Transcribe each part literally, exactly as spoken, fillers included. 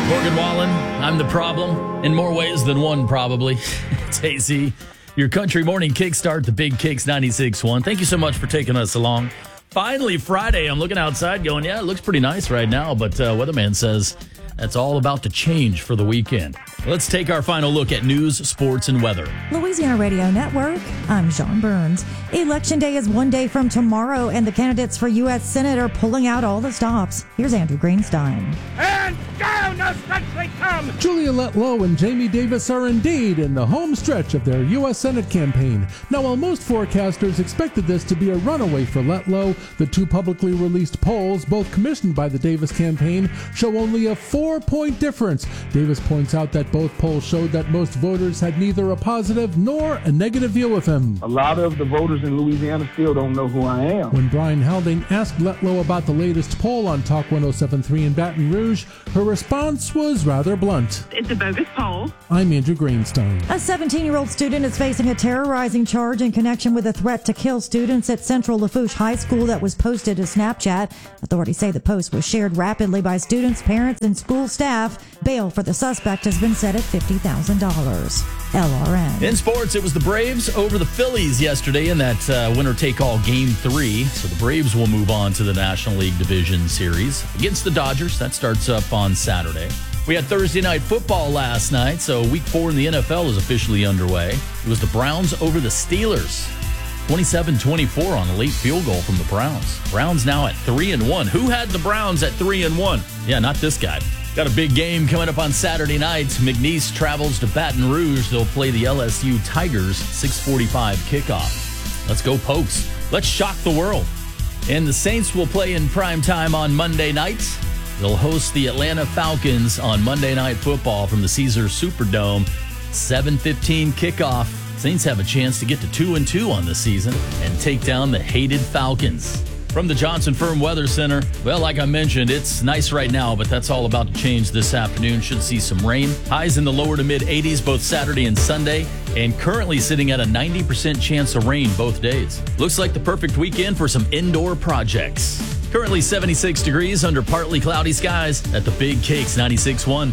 Morgan Wallen, I'm the problem. In more ways than one, probably. It's A Z, your country morning kickstart, the Big Kicks ninety-six point one. Thank you so much for taking us along. Finally, Friday. I'm looking outside going, yeah, it looks pretty nice right now, but uh, weatherman says that's all about to change for the weekend. Let's take our final look at news, sports, and weather. Louisiana Radio Network, I'm Sean Burns. Election day is one day from tomorrow, and the candidates for U S Senate are pulling out all the stops. Here's Andrew Greenstein. And down as they come! Julia Letlow and Jamie Davis are indeed in the home stretch of their U S Senate campaign. Now, while most forecasters expected this to be a runaway for Letlow, the two publicly released polls, both commissioned by the Davis campaign, show only a four-point difference. Davis points out that both polls showed that most voters had neither a positive nor a negative view of him. A lot of the voters in Louisiana still don't know who I am. When Brian Helding asked Letlow about the latest poll on Talk one oh seven point three in Baton Rouge, her response was rather blunt. It's a bogus poll. I'm Andrew Greenstein. A seventeen-year-old student is facing a terrorizing charge in connection with a threat to kill students at Central Lafourche High School that was posted to Snapchat. Authorities say the post was shared rapidly by students, parents, and school staff. Bail for the suspect has been set at fifty thousand dollars. L R N. In sports, it was the Braves over the Phillies yesterday in that uh, winner-take-all Game three. So the Braves will move on to the National League Division Series against the Dodgers. That starts up on Saturday. We had Thursday night football last night, so week four in the N F L is officially underway. It was the Browns over the Steelers. twenty-seven twenty-four on a late field goal from the Browns. Browns now at three and one. Who had the Browns at three and one? Yeah, not this guy. Got a big game coming up on Saturday night. McNeese travels to Baton Rouge. They'll play the L S U Tigers, six forty-five kickoff. Let's go, Pokes. Let's shock the world. And the Saints will play in prime time on Monday night. They'll host the Atlanta Falcons on Monday Night Football from the Caesars Superdome, seven fifteen kickoff. Saints have a chance to get to two and two on the season and take down the hated Falcons. From the Johnson Firm Weather Center, well, like I mentioned, it's nice right now, but that's all about to change this afternoon. Should see some rain. Highs in the lower to mid eighties both Saturday and Sunday, and currently sitting at a ninety percent chance of rain both days. Looks like the perfect weekend for some indoor projects. Currently seventy-six degrees under partly cloudy skies at the Big Cakes ninety-six point one.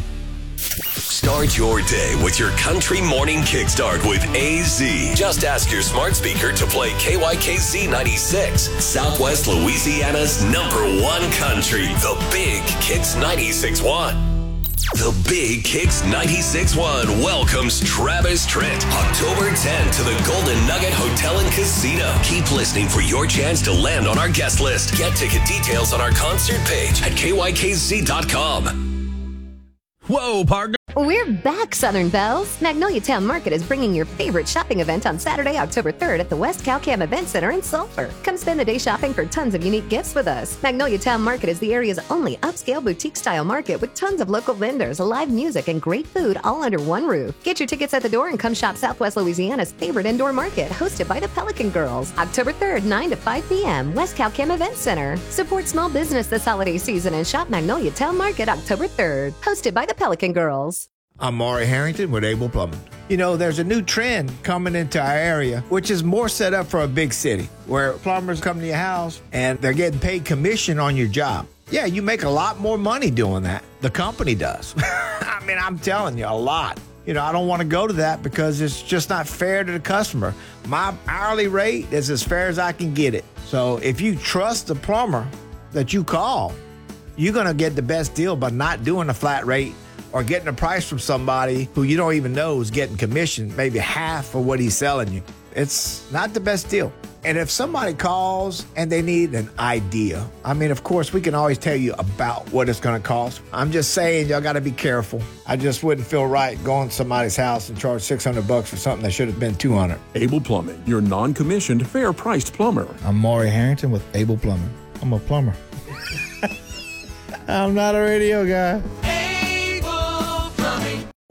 Start your day with your country morning kickstart with A Z. Just ask your smart speaker to play K Y K Z ninety-six, Southwest Louisiana's number one country, the Big Kicks ninety-six point one. The Big Kicks ninety-six point one welcomes Travis Trent October tenth to the Golden Nugget Hotel and Casino. Keep listening for your chance to land on our guest list. Get ticket details on our concert page at K Y K Z dot com. Whoa, partner. We're back, Southern Belles. Magnolia Town Market is bringing your favorite shopping event on Saturday, October third at the West Calcam Event Center in Sulphur. Come spend the day shopping for tons of unique gifts with us. Magnolia Town Market is the area's only upscale boutique-style market with tons of local vendors, live music, and great food all under one roof. Get your tickets at the door and come shop Southwest Louisiana's favorite indoor market, hosted by the Pelican Girls. October third, nine to five p.m., West Calcam Event Center. Support small business this holiday season and shop Magnolia Town Market October third, hosted by the Pelican Girls. I'm Maury Harrington with Able Plumbing. You know, there's a new trend coming into our area, which is more set up for a big city, where plumbers come to your house and they're getting paid commission on your job. Yeah, you make a lot more money doing that. The company does. I mean, I'm telling you, a lot. You know, I don't want to go to that because it's just not fair to the customer. My hourly rate is as fair as I can get it. So if you trust the plumber that you call, you're going to get the best deal by not doing a flat rate or getting a price from somebody who you don't even know is getting commission, maybe half of what he's selling you. It's not the best deal. And if somebody calls and they need an idea, I mean, of course, we can always tell you about what it's going to cost. I'm just saying, y'all got to be careful. I just wouldn't feel right going to somebody's house and charge six hundred bucks for something that should have been two hundred. Able Plumbing, your non-commissioned, fair-priced plumber. I'm Maury Harrington with Able Plumbing. I'm a plumber. I'm not a radio guy.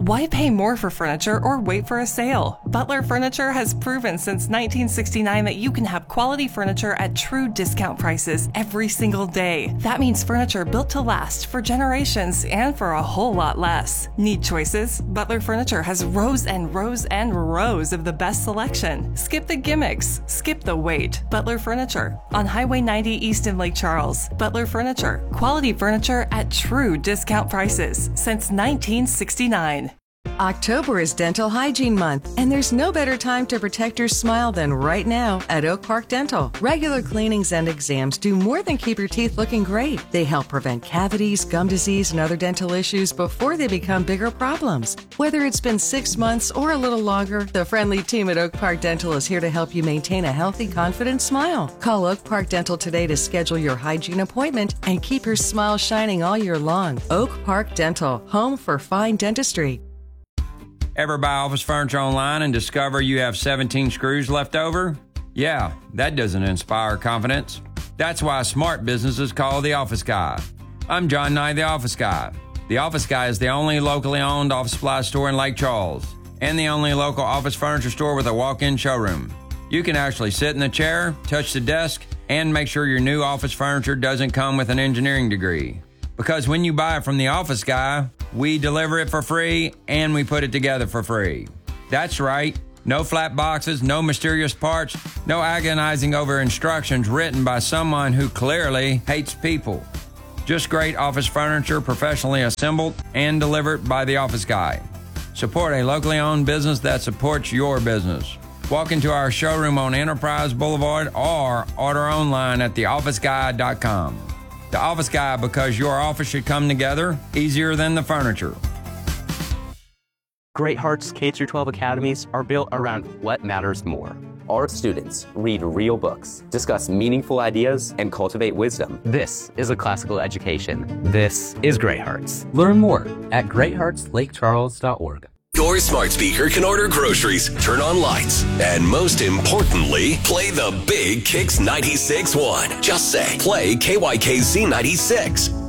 Why pay more for furniture or wait for a sale? Butler Furniture has proven since nineteen sixty-nine that you can have quality furniture at true discount prices every single day. That means furniture built to last for generations and for a whole lot less. Need choices? Butler Furniture has rows and rows and rows of the best selection. Skip the gimmicks. Skip the wait. Butler Furniture on Highway ninety East in Lake Charles. Butler Furniture. Quality furniture at true discount prices since nineteen sixty-nine. October is Dental Hygiene Month, and there's no better time to protect your smile than right now at Oak Park Dental. Regular cleanings and exams do more than keep your teeth looking great. They help prevent cavities, gum disease, and other dental issues before they become bigger problems. Whether it's been six months or a little longer, the friendly team at Oak Park Dental is here to help you maintain a healthy, confident smile. Call Oak Park Dental today to schedule your hygiene appointment and keep your smile shining all year long. Oak Park Dental, home for fine dentistry. Ever buy office furniture online and discover you have seventeen screws left over? Yeah, that doesn't inspire confidence. That's why smart businesses call the Office Guy. I'm John Knight, the Office Guy. The Office Guy is the only locally owned office supply store in Lake Charles and the only local office furniture store with a walk-in showroom. You can actually sit in the chair, touch the desk, and make sure your new office furniture doesn't come with an engineering degree. Because when you buy it from the Office Guy, we deliver it for free and we put it together for free. That's right. No flat boxes, no mysterious parts, no agonizing over instructions written by someone who clearly hates people. Just great office furniture professionally assembled and delivered by the Office Guy. Support a locally owned business that supports your business. Walk into our showroom on Enterprise Boulevard or order online at the office guy dot com. The Office Guy, because your office should come together easier than the furniture. Great Hearts K through twelve academies are built around what matters more. Our students read real books, discuss meaningful ideas, and cultivate wisdom. This is a classical education. This is Great Hearts. Learn more at great hearts lake charles dot org. Your smart speaker can order groceries, turn on lights, and most importantly, play the big Kicks ninety-six point one. Just say, play K Y K Z ninety-six.